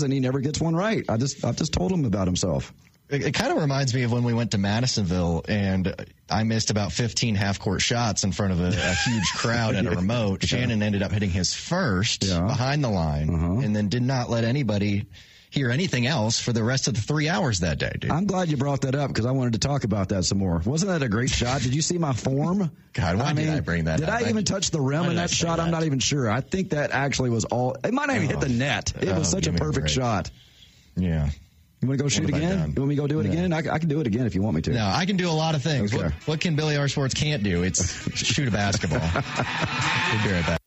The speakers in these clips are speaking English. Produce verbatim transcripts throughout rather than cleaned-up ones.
and he never gets one right. I just I've just told him about himself. It, it kind of reminds me of when we went to Madisonville and I missed about fifteen half-court shots in front of a, a huge crowd at a remote. Yeah. Shannon ended up hitting his first yeah. behind the line uh-huh. and then did not let anybody hear anything else for the rest of the three hours that day, dude. I'm glad you brought that up because I wanted to talk about that some more. Wasn't that a great shot? Did you see my form? God, why I mean, did I bring that did up? Did I even touch the rim in that shot? That? I'm not even sure. I think that actually was all – it might not even oh. hit the net. It oh, was such a perfect shot. Yeah. You want to go shoot again? You want me to go do it yeah. again? I, I can do it again if you want me to. No, I can do a lot of things. Okay. What, what can Billy R. Sports can't do? It's shoot a basketball. We'll be right back.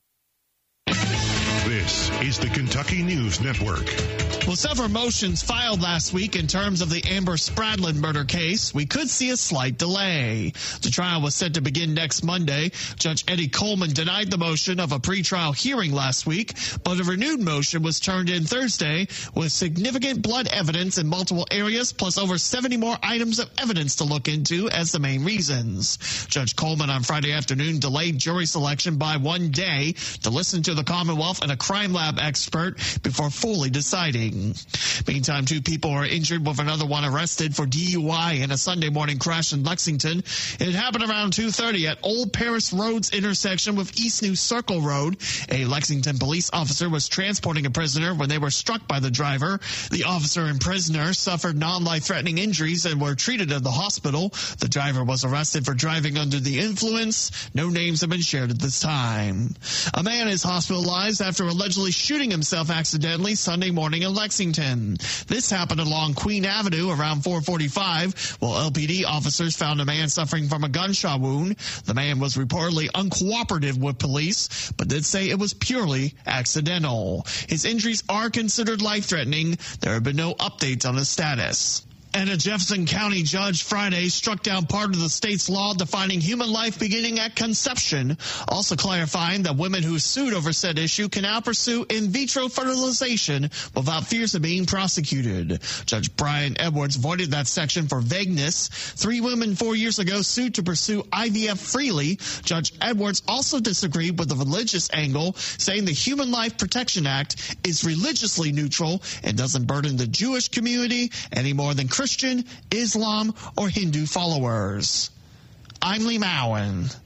This is the Kentucky News Network. With several motions filed last week in terms of the Amber Spradlin murder case, we could see a slight delay. The trial was set to begin next Monday. Judge Eddie Coleman denied the motion of a pretrial hearing last week, but a renewed motion was turned in Thursday with significant blood evidence in multiple areas, plus over seventy more items of evidence to look into as the main reasons. Judge Coleman on Friday afternoon delayed jury selection by one day to listen to the Commonwealth and a crime lab expert before fully deciding. Meantime, two people are injured with another one arrested for D U I in a Sunday morning crash in Lexington. It happened around two thirty at Old Paris Road's intersection with East New Circle Road. A Lexington police officer was transporting a prisoner when they were struck by the driver. The officer and prisoner suffered non-life-threatening injuries and were treated at the hospital. The driver was arrested for driving under the influence. No names have been shared at this time. A man is hospitalized after allegedly shooting himself accidentally Sunday morning in Lexington. This happened along Queen Avenue around four forty-five, while L P D officers found a man suffering from a gunshot wound. The man was reportedly uncooperative with police, but did say it was purely accidental. His injuries are considered life-threatening. There have been no updates on his status. And a Jefferson County judge Friday struck down part of the state's law defining human life beginning at conception, also clarifying that women who sued over said issue can now pursue in vitro fertilization without fears of being prosecuted. Judge Brian Edwards voided that section for vagueness. Three women four years ago sued to pursue I V F freely. Judge Edwards also disagreed with the religious angle, saying the Human Life Protection Act is religiously neutral and doesn't burden the Jewish community any more than Christian Christian, Islam, or Hindu followers. I'm Lee Mowen.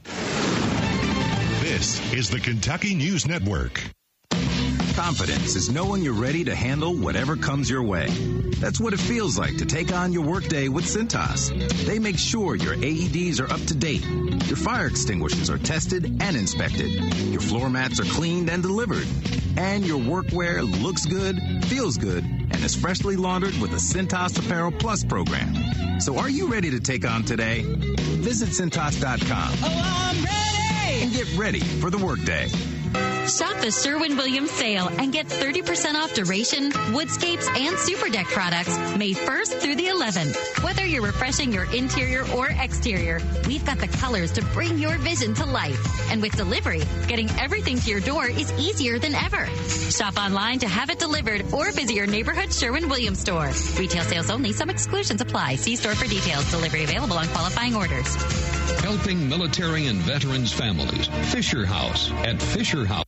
This is the Kentucky News Network. Confidence is knowing you're ready to handle whatever comes your way. That's what it feels like to take on your workday with Cintas. They make sure your A E Ds are up to date, your fire extinguishers are tested and inspected, your floor mats are cleaned and delivered, and your workwear looks good, feels good, and is freshly laundered with the Cintas Apparel Plus program. So are you ready to take on today? Visit Cintas dot com. Oh, I'm ready! And get ready for the workday. Shop the Sherwin-Williams sale and get thirty percent off Duration, Woodscapes, and Super Deck products May first through the eleventh. Whether you're refreshing your interior or exterior, we've got the colors to bring your vision to life. And with delivery, getting everything to your door is easier than ever. Shop online to have it delivered or visit your neighborhood Sherwin-Williams store. Retail sales only. Some exclusions apply. See store for details. Delivery available on qualifying orders. Helping military and veterans families. Fisher House at Fisher House.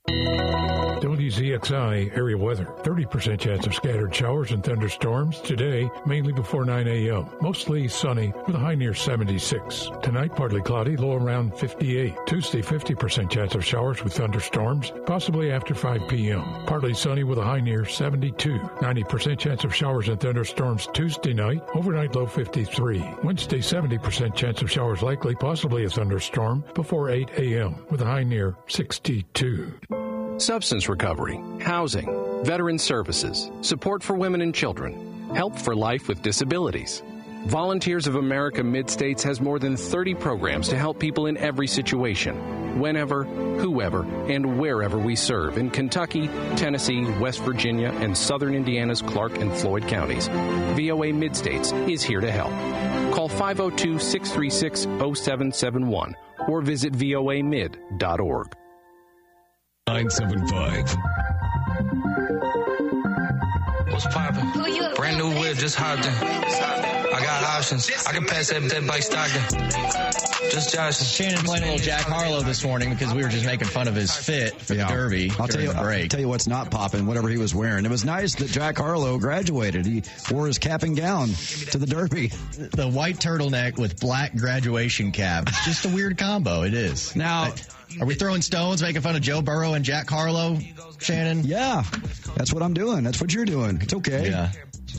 W Z X I area weather. thirty percent chance of scattered showers and thunderstorms today, mainly before nine a.m. Mostly sunny with a high near seventy-six. Tonight, partly cloudy, low around fifty-eight. Tuesday, fifty percent chance of showers with thunderstorms, possibly after five p.m. Partly sunny with a high near seventy-two. ninety percent chance of showers and thunderstorms Tuesday night, overnight low fifty-three. Wednesday, seventy percent chance of showers likely, possibly a thunderstorm before eight a.m. with a high near sixty-two. Substance recovery, housing, veteran services, support for women and children, help for life with disabilities. Volunteers of America Mid-States has more than thirty programs to help people in every situation, whenever, whoever, and wherever we serve in Kentucky, Tennessee, West Virginia, and southern Indiana's Clark and Floyd counties. V O A Mid-States is here to help. Call five oh two, six three six, oh seven seven one or visit V O A mid dot org. nine seven five. What's poppin'? Who you? Brand new whip, just hopped in. I got options. I can pass that, that bike stocking. Just Johnson. Shannon playing a little Jack Harlow this morning because we were just making fun of his fit for yeah. the Derby. I'll tell you, I'll tell you what's not popping, whatever he was wearing. It was nice that Jack Harlow graduated. He wore his cap and gown to the Derby. The white turtleneck with black graduation cap. It's just a weird combo. It is. Now, are we throwing stones, making fun of Joe Burrow and Jack Harlow, Shannon? Yeah. That's what I'm doing. That's what you're doing. It's okay. Yeah.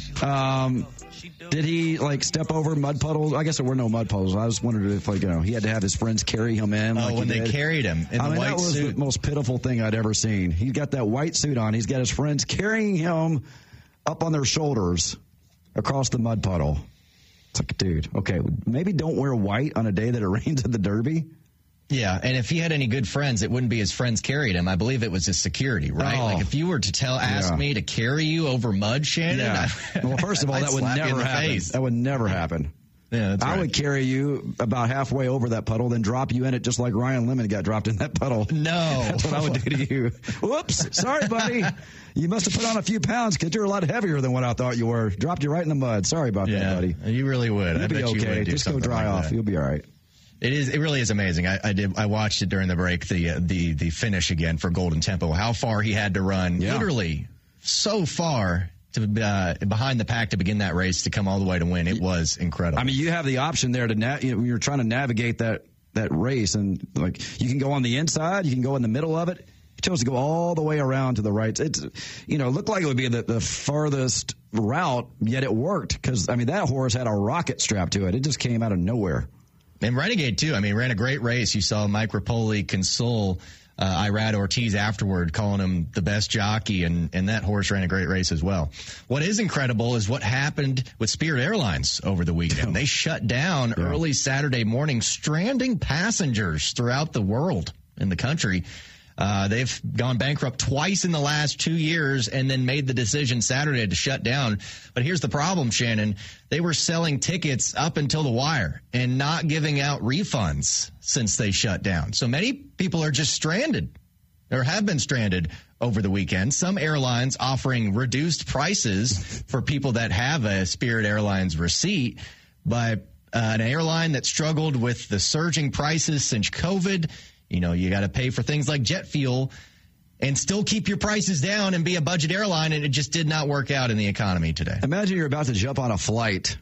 Um, did he, like, step over mud puddles? I guess there were no mud puddles. I just wondered if, like, you know, he had to have his friends carry him in. Oh, like when they did. carried him in I the mean, white that was suit. the most pitiful thing I'd ever seen. He got that white suit on. He's got his friends carrying him up on their shoulders across the mud puddle. It's like, dude, okay, maybe don't wear white on a day that it rains at the Derby. Yeah, and if he had any good friends, it wouldn't be his friends carried him. I believe it was his security, right? Oh. Like, if you were to tell, ask yeah. me to carry you over mud, Shannon, yeah. I, well, first of all, I'd that would slap you in never the happen. face. That would never happen. Yeah, that's I right. would carry you about halfway over that puddle, then drop you in it just like Ryan Lemon got dropped in that puddle. No. That's what I would do to you. Whoops. Sorry, buddy. You must have put on a few pounds because you're a lot heavier than what I thought you were. Dropped you right in the mud. Sorry about yeah, that, buddy. You really would. You'll I be bet okay. you would do Just go something dry like off. that. You'll be all right. It is. It really is amazing. I, I did. I watched it during the break. The uh, the the finish again for Golden Tempo. How far he had to run. Yeah. Literally so far to uh, behind the pack to begin that race to come all the way to win. It was incredible. I mean, you have the option there to na- you know, you're trying to navigate that that race, and like you can go on the inside, you can go in the middle of it. He chose to go all the way around to the right. It's, you know, it looked like it would be the, the farthest route, yet it worked because I mean that horse had a rocket strapped to it. It just came out of nowhere. And Renegade, too. I mean, ran a great race. You saw Mike Rapoli console uh, Irad Ortiz afterward, calling him the best jockey, and, and that horse ran a great race as well. What is incredible is what happened with Spirit Airlines over the weekend. They shut down yeah. early Saturday morning, stranding passengers throughout the world in the country. Uh, they've gone bankrupt twice in the last two years and then made the decision Saturday to shut down. But here's the problem, Shannon. They were selling tickets up until the wire and not giving out refunds since they shut down. So many people are just stranded or have been stranded over the weekend. Some airlines offering reduced prices for people that have a Spirit Airlines receipt. But uh, an airline that struggled with the surging prices since COVID, you know, you got to pay for things like jet fuel and still keep your prices down and be a budget airline, and it just did not work out in the economy today. Imagine you're about to jump on a flight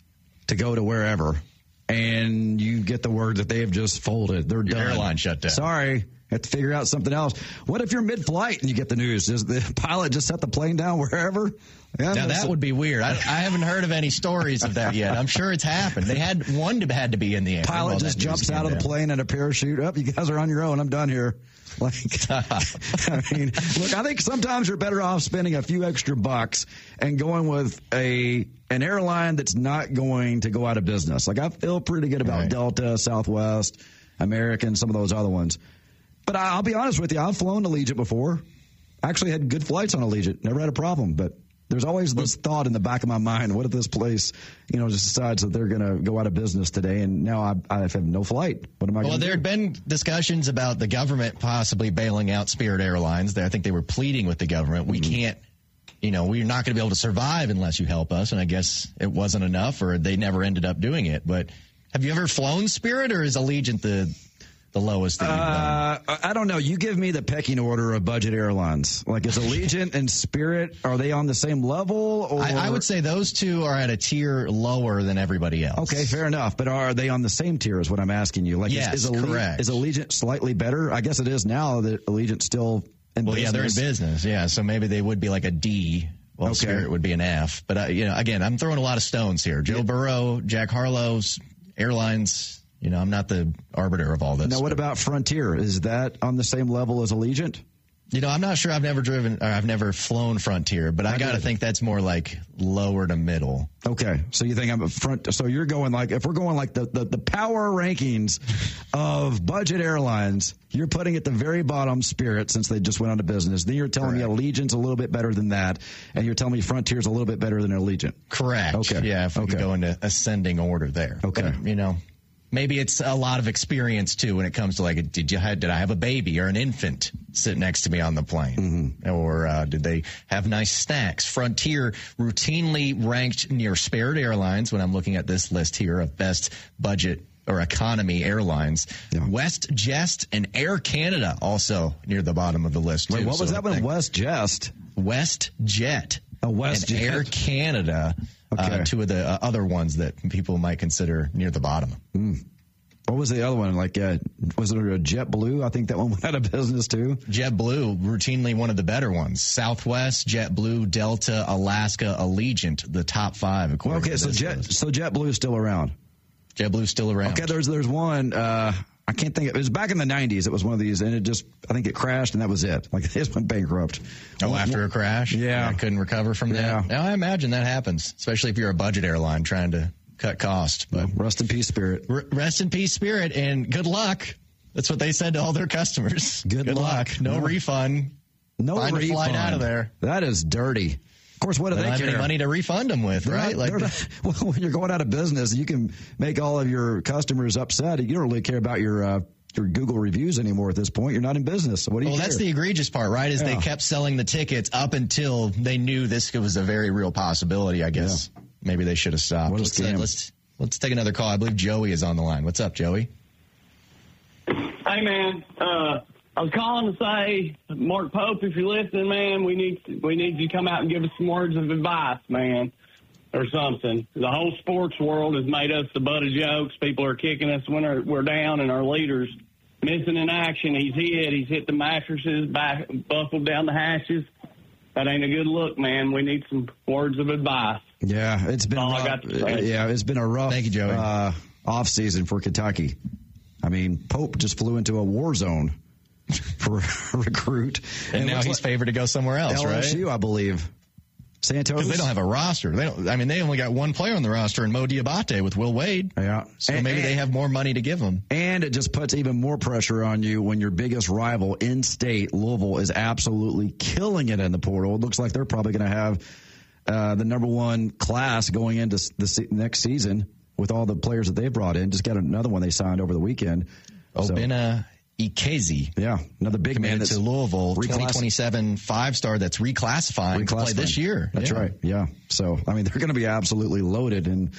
to go to wherever, and you get the word that they have just folded. They're your done. Airline shut down. Sorry. Have to figure out something else. What if you're mid-flight and you get the news? Does the pilot just set the plane down wherever? Yeah, now, that would be weird. I, I haven't heard of any stories of that yet. I'm sure it's happened. They had one to, had to be in the air. Pilot just jumps out of the plane in a parachute. Up, oh, you guys are on your own. I'm done here. Like, I mean, look, I think sometimes you're better off spending a few extra bucks and going with a an airline that's not going to go out of business. Like, I feel pretty good about right. Delta, Southwest, American, some of those other ones. But I'll be honest with you, I've flown Allegiant before. Actually had good flights on Allegiant. Never had a problem. But there's always this thought in the back of my mind, what if this place, you know, just decides that they're going to go out of business today, and now I, I have no flight. What am I going to do? Well, there had been discussions about the government possibly bailing out Spirit Airlines. I think they were pleading with the government. We mm-hmm. can't, you know, we're not going to be able to survive unless you help us. And I guess it wasn't enough, or they never ended up doing it. But have you ever flown Spirit, or is Allegiant the... the lowest that you've done? Uh, I don't know. You give me the pecking order of budget airlines. Like, is Allegiant and Spirit, are they on the same level? Or? I, I would say those two are at a tier lower than everybody else. Okay, fair enough. But are they on the same tier is what I'm asking you? Like, yes, is, is, Allegiant, correct. Is Allegiant slightly better? I guess it is now that Allegiant's still in well, business. Yeah, they're in business. Yeah, so maybe they would be like a D. Well, okay. Spirit would be an F. But, uh, you know, again, I'm throwing a lot of stones here. Joe yeah. Burrow, Jack Harlow's airlines. You know, I'm not the arbiter of all this. Now, what about Frontier? Is that on the same level as Allegiant? You know, I'm not sure. I've never driven, or I've never flown Frontier, but I, I got to think that's more like lower to middle. Okay, so you think I'm a front? So you're going like, if we're going like the the, the power rankings of budget airlines, you're putting at the very bottom Spirit since they just went out of business. Then you're telling Correct. me Allegiant's a little bit better than that, and you're telling me Frontier's a little bit better than Allegiant. Correct. Okay. Yeah, if we okay. go into ascending order there. Okay. But, you know. maybe it's a lot of experience too when it comes to like, did you have, did I have a baby or an infant sit next to me on the plane? Mm-hmm. Or uh, did they have nice snacks? Frontier routinely ranked near Spirit Airlines when I'm looking at this list here of best budget or economy airlines. Yeah. WestJet and Air Canada also near the bottom of the list. Wait, too. what was so that one? WestJet? WestJet. Oh, WestJet. And Air Canada. Okay. Uh, two of the uh, other ones that people might consider near the bottom. Mm. What was the other one? Like, uh, was it a JetBlue? I think that one went out of business too. JetBlue, routinely one of the better ones. Southwest, JetBlue, Delta, Alaska, Allegiant, the top five. Well, okay, so Jet, so JetBlue is still around. JetBlue's still around. Okay, there's there's one. Uh, I can't think. Of, it was back in the nineties. It was one of these, and it just I think it crashed, and that was it. Like it just went bankrupt. Oh, after a crash? Yeah, I couldn't recover from that. Yeah. Now I imagine that happens, especially if you're a budget airline trying to cut cost. But well, rest in peace, Spirit. R- rest in peace, Spirit, and good luck. That's what they said to all their customers. Good, good luck. luck. No, no refund. No Find refund. A flight out of there. That is dirty. Of course, what do they, they don't care? have any money to refund them with, they're right? Not, like, not, well, when you're going out of business, you can make all of your customers upset. You don't really care about your uh, your Google reviews anymore at this point. You're not in business. So what do you? Well, care? That's the egregious part, right? Is yeah. they kept selling the tickets up until they knew this was a very real possibility. I guess yeah. maybe they should have stopped. What a let's, scam. Uh, let's let's take another call. I believe Joey is on the line. What's up, Joey? Hey, man. Uh, I was calling to say, Mark Pope, if you're listening, man, we need we need you to come out and give us some words of advice, man, or something. The whole sports world has made us the butt of jokes. People are kicking us when we're, we're down, and our leaders missing in action. He's hit. He's hit the mattresses, back, buckled down the hatches. That ain't a good look, man. We need some words of advice. Yeah, it's been all rough, I got to say. Yeah, it's been a rough Thank you, Joey. Uh, off season for Kentucky. I mean, Pope just flew into a war zone for a recruit, and, and now he's like favored to go somewhere else, L S U, right? I believe. Santos, because they don't have a roster. They don't. I mean, they only got one player on the roster in Mo Diabate with Will Wade. Yeah, so and, maybe and, they have more money to give them. And it just puts even more pressure on you when your biggest rival in state, Louisville, is absolutely killing it in the portal. It looks like they're probably going to have uh, the number one class going into the se- next season with all the players that they brought in. Just got another one they signed over the weekend. Obinna Ikezi. Yeah, another big man that's to Louisville, reclass- twenty twenty-seven five-star that's reclassifying, reclassifying to play this year. That's yeah. right, yeah. So, I mean, they're going to be absolutely loaded, and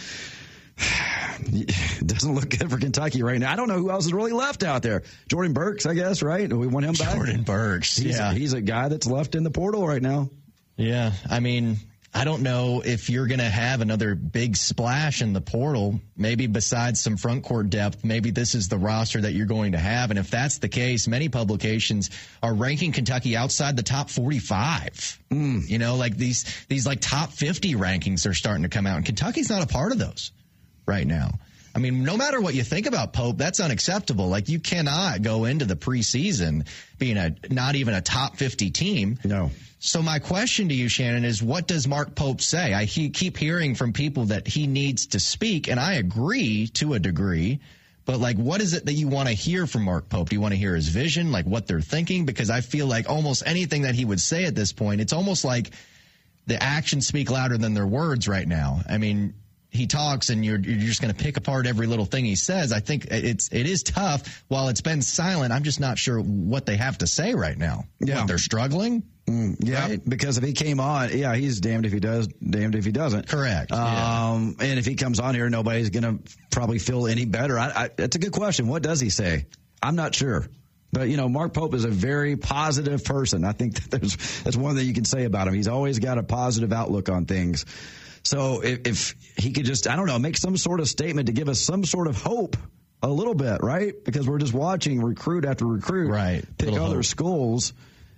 it doesn't look good for Kentucky right now. I don't know who else is really left out there. Jordan Burks, I guess, right? We want him back? Jordan Burks, he's, yeah. He's a guy that's left in the portal right now. Yeah, I mean, I don't know if you're going to have another big splash in the portal. Maybe besides some front court depth, maybe this is the roster that you're going to have. And if that's the case, many publications are ranking Kentucky outside the top forty-five. Mm. You know, like these, these like top fifty rankings are starting to come out, and Kentucky's not a part of those right now. I mean, no matter what you think about Pope, that's unacceptable. Like, you cannot go into the preseason being a not even a top fifty team. No. So my question to you, Shannon, is what does Mark Pope say? I he, keep hearing from people that he needs to speak, and I agree to a degree. But, like, what is it that you want to hear from Mark Pope? Do you want to hear his vision, like what they're thinking? Because I feel like almost anything that he would say at this point, it's almost like the actions speak louder than their words right now. I mean, he talks and you're you're just going to pick apart every little thing he says. I think it's it is tough. While it's been silent, I'm just not sure what they have to say right now. Yeah. What, they're struggling? Mm, yeah, right? Because if he came on, yeah, he's damned if he does, damned if he doesn't. Correct. Um, yeah. And if he comes on here, nobody's going to probably feel any better. I, I, that's a good question. What does he say? I'm not sure. But, you know, Mark Pope is a very positive person. I think that there's that's one thing you can say about him. He's always got a positive outlook on things. So if, if he could just, I don't know, make some sort of statement to give us some sort of hope a little bit, right? Because we're just watching recruit after recruit right. pick Little other hope. schools.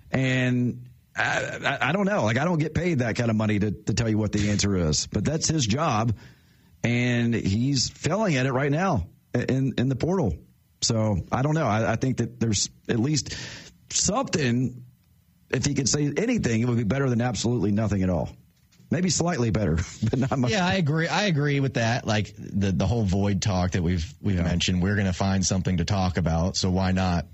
And I, I, I don't know. Like, I don't get paid that kind of money to, to tell you what the answer is. But that's his job. And he's failing at it right now in, in the portal. So I don't know. I, I think that there's at least something. If he could say anything, it would be better than absolutely nothing at all. Maybe slightly better, but not much. Yeah, I agree. I agree with that. Like the the whole void talk that we've we've yeah. mentioned. We're going to find something to talk about, so why not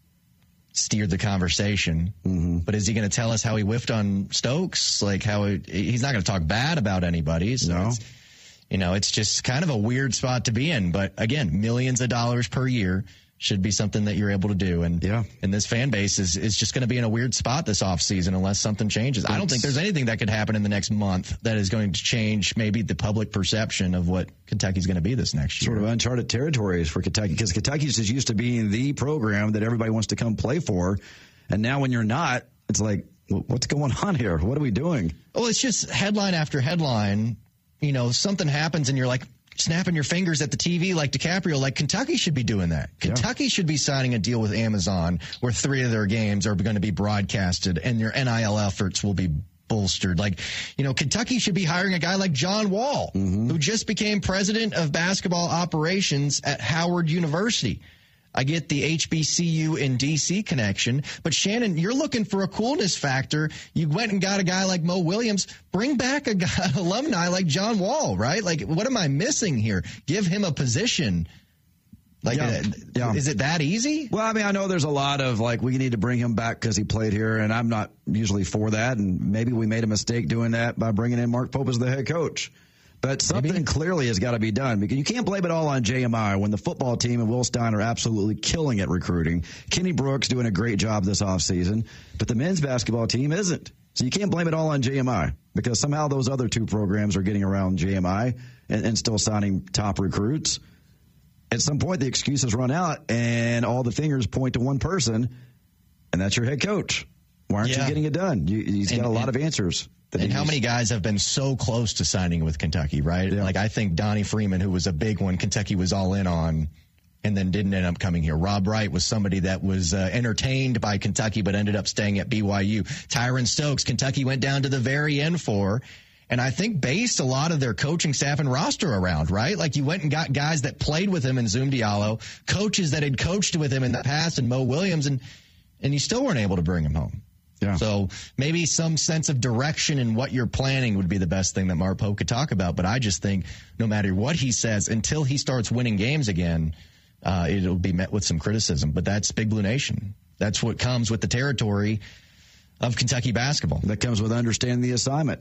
steer the conversation? Mm-hmm. But is he going to tell us how he whiffed on Stokes? Like how he, he's not going to talk bad about anybody. So no. it's, you know, it's just kind of a weird spot to be in. But again, millions of dollars per year should be something that you're able to do. And yeah. and this fan base is, is just going to be in a weird spot this offseason unless something changes. It's, I don't think there's anything that could happen in the next month that is going to change maybe the public perception of what Kentucky's going to be this next year. Sort of uncharted territories for Kentucky, because Kentucky's just used to being the program that everybody wants to come play for. And now when you're not, it's like, what's going on here? What are we doing? Well, it's just headline after headline. You know, something happens and you're like, snapping your fingers at the T V like DiCaprio, like Kentucky should be doing that. Kentucky yeah. should be signing a deal with Amazon where three of their games are going to be broadcasted and their N I L efforts will be bolstered. Like, you know, Kentucky should be hiring a guy like John Wall, mm-hmm. who just became president of basketball operations at Howard University. I get the H B C U in D C connection, but Shannon, you're looking for a coolness factor. You went and got a guy like Mo Williams. Bring back a guy, alumni like John Wall, right? Like, what am I missing here? Give him a position. Like, yeah. Uh, yeah. Is it that easy? Well, I mean, I know there's a lot of like, we need to bring him back because he played here, and I'm not usually for that. And maybe we made a mistake doing that by bringing in Mark Pope as the head coach. But something Maybe. clearly has got to be done, because you can't blame it all on J M I when the football team and Will Stein are absolutely killing at recruiting. Kenny Brooks doing a great job this offseason, but the men's basketball team isn't. So you can't blame it all on J M I, because somehow those other two programs are getting around J M I and, and still signing top recruits. At some point, the excuses run out and all the fingers point to one person, and that's your head coach. Why aren't yeah. you getting it done? You, he's and, got a lot and, of answers. And how many guys have been so close to signing with Kentucky, right? Yeah. Like, I think Donnie Freeman, who was a big one, Kentucky was all in on, and then didn't end up coming here. Rob Wright was somebody that was uh, entertained by Kentucky but ended up staying at B Y U. Tyron Stokes, Kentucky went down to the very end for, and I think based a lot of their coaching staff and roster around, right? Like, you went and got guys that played with him in Zoom Diallo, coaches that had coached with him in the past, and Mo Williams, and and you still weren't able to bring him home. Yeah. So maybe some sense of direction in what you're planning would be the best thing that Mark Pope could talk about. But I just think no matter what he says, until he starts winning games again, uh, it'll be met with some criticism. But that's Big Blue Nation. That's what comes with the territory of Kentucky basketball. That comes with understanding the assignment.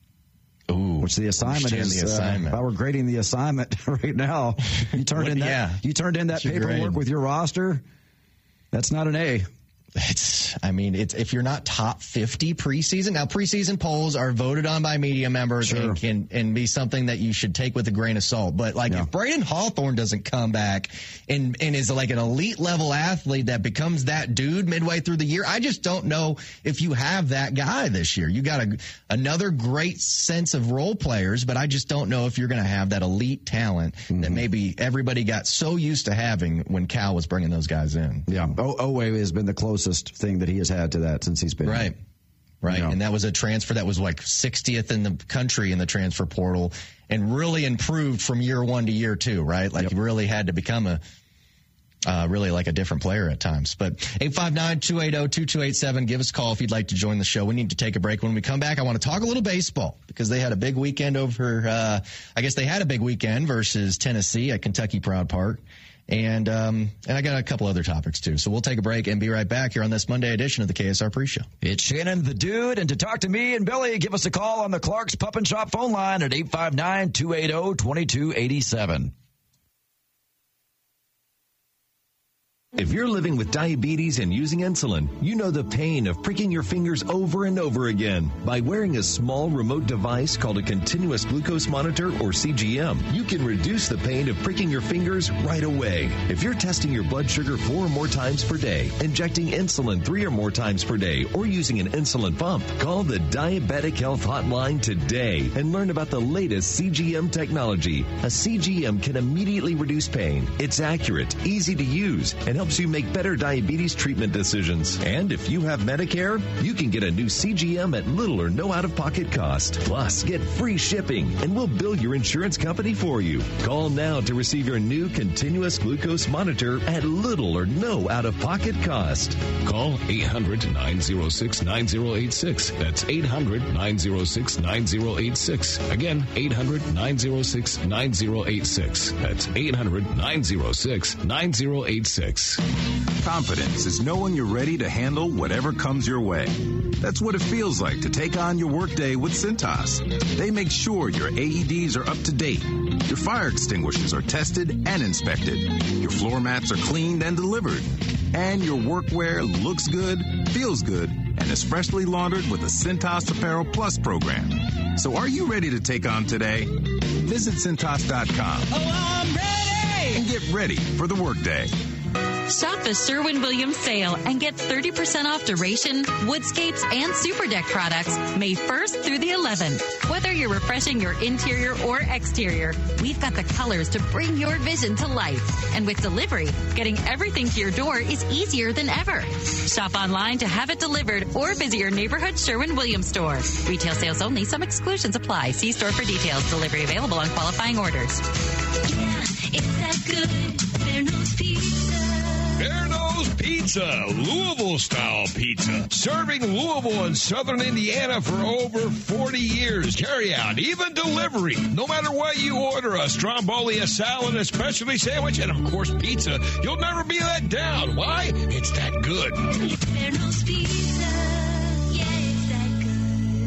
Ooh, which the assignment is. The assignment. Uh, if I were grading the assignment right now, you turned what, in that. Yeah. You turned in that paperwork grade. With your roster. That's not an A. It's, I mean, it's, if you're not top fifty preseason, now preseason polls are voted on by media members sure. and can and be something that you should take with a grain of salt. But like, yeah. if Braden Hawthorne doesn't come back and, and is like an elite level athlete that becomes that dude midway through the year, I just don't know if you have that guy this year. You got a, another great sense of role players, but I just don't know if you're going to have that elite talent mm-hmm. that maybe everybody got so used to having when Cal was bringing those guys in. Yeah. O- Owe has been the closest thing that he has had to that since he's been right. here. Right. You know. And that was a transfer that was like sixtieth in the country in the transfer portal and really improved from year one to year two, right? Like, yep. you really had to become a, uh, really like a different player at times. But eight five nine, two eight zero, two two eight seven, give us a call if you'd like to join the show. We need to take a break. When we come back, I want to talk a little baseball because they had a big weekend over, uh, I guess they had a big weekend versus Tennessee at Kentucky Proud Park. And um, and I got a couple other topics, too. So we'll take a break and be right back here on this Monday edition of the K S R Pre-Show. It's Shannon the Dude. And to talk to me and Billy, give us a call on the Clark's Pup and Shop phone line at eight five nine, two eight zero, two two eight seven. If you're living with diabetes and using insulin, you know the pain of pricking your fingers over and over again. By wearing a small remote device called a continuous glucose monitor, or C G M, you can reduce the pain of pricking your fingers right away. If you're testing your blood sugar four or more times per day, injecting insulin three or more times per day, or using an insulin pump, call the Diabetic Health Hotline today and learn about the latest C G M technology. A C G M can immediately reduce pain. It's accurate, easy to use, and helps you make better diabetes treatment decisions. And if you have Medicare, you can get a new C G M at little or no out-of-pocket cost. Plus, get free shipping, and we'll bill your insurance company for you. Call now to receive your new continuous glucose monitor at little or no out-of-pocket cost. Call eight hundred, nine oh six, nine oh eight six. That's eight hundred, nine oh six, nine oh eight six. Again, eight hundred, nine oh six, nine oh eight six. That's eight hundred, nine oh six, nine oh eight six. Confidence is knowing you're ready to handle whatever comes your way. That's what it feels like to take on your workday with Cintas. They make sure your A E Ds are up to date, your fire extinguishers are tested and inspected, your floor mats are cleaned and delivered, and your workwear looks good, feels good, and is freshly laundered with the Cintas Apparel Plus program. So are you ready to take on today? Visit Cintas dot com. Oh, I'm ready! And get ready for the workday. Shop the Sherwin-Williams sale and get thirty percent off duration, woodscapes, and super deck products May first through the eleventh. Whether you're refreshing your interior or exterior, we've got the colors to bring your vision to life. And with delivery, getting everything to your door is easier than ever. Shop online to have it delivered or visit your neighborhood Sherwin-Williams store. Retail sales only. Some exclusions apply. See store for details. Delivery available on qualifying orders. Yeah, it's that good. Verno's Pizza. Verno's Pizza, Louisville-style pizza. Serving Louisville and Southern Indiana for over forty years. Carry out, even delivery. No matter what you order, a stromboli, a salad, a specialty sandwich, and of course pizza, you'll never be let down. Why? It's that good. Verno's Pizza. Yeah, it's that good.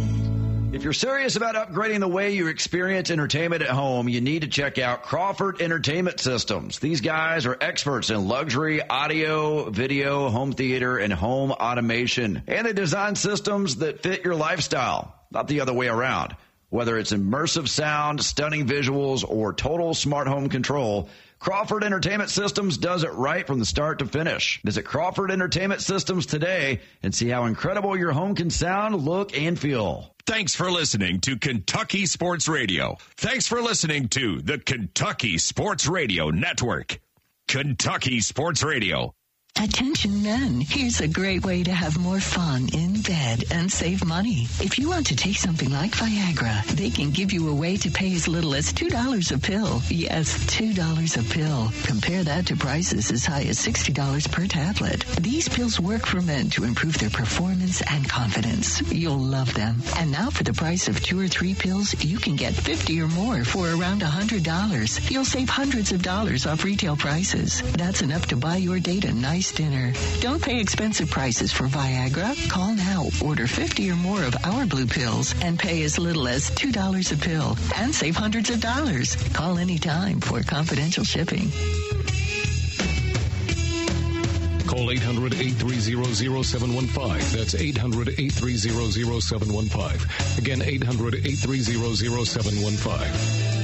If you're serious about upgrading the way you experience entertainment at home, you need to check out Crawford Entertainment Systems. These guys are experts in luxury audio, video, home theater, and home automation. And they design systems that fit your lifestyle, not the other way around. Whether it's immersive sound, stunning visuals, or total smart home control, Crawford Entertainment Systems does it right from the start to finish. Visit Crawford Entertainment Systems today and see how incredible your home can sound, look, and feel. Thanks for listening to Kentucky Sports Radio. Thanks for listening to the Kentucky Sports Radio Network. Kentucky Sports Radio. Attention men, here's a great way to have more fun in bed and save money. If you want to take something like Viagra, they can give you a way to pay as little as two dollars a pill. Yes, two dollars a pill. Compare that to prices as high as sixty dollars per tablet. These pills work for men to improve their performance and confidence. You'll love them. And now for the price of two or three pills, you can get fifty or more for around one hundred dollars. You'll save hundreds of dollars off retail prices. That's enough to buy your date a nice dinner. Don't pay expensive prices for Viagra. Call now, order fifty or more of our blue pills, and pay as little as two dollars a pill and save hundreds of dollars. Call anytime for confidential shipping. Call eight hundred, eight three zero, zero seven one five. That's eight hundred, eight three zero, zero seven one five. Again, eight hundred, eight three zero, zero seven one five.